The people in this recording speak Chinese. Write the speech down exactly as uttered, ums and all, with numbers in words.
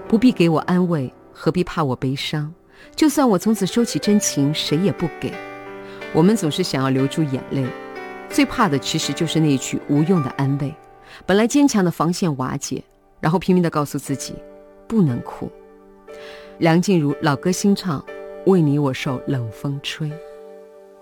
不必给我安慰，何必怕我悲伤？就算我从此收起真情，谁也不给。我们总是想要留住眼泪，最怕的其实就是那句无用的安慰。本来坚强的防线瓦解，然后拼命地告诉自己不能哭。梁静茹老歌新唱，为你我受冷风吹。